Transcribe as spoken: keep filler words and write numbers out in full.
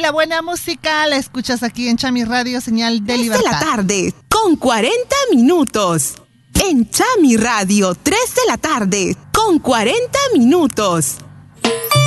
la buena música la escuchas aquí en Chami Radio, señal de libertad. tres de la tarde, con cuarenta minutos. En Chami Radio, tres de la tarde, con cuarenta minutos.